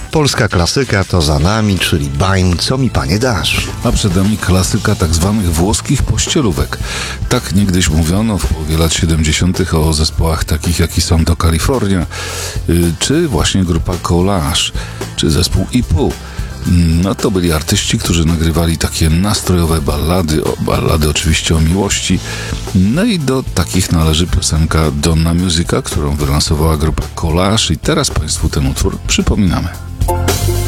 Polska klasyka to za nami, czyli Bań, co mi panie dasz? A przed nami klasyka tak zwanych włoskich pościelówek. Tak niegdyś mówiono w połowie lat 70. o zespołach takich jak Santo California, czy właśnie grupa Collage, czy zespół I-Pół. No to byli artyści, którzy nagrywali takie nastrojowe ballady oczywiście o miłości. No i do takich należy piosenka Donna Musica, którą wylansowała grupa Collage i teraz Państwu ten utwór przypominamy.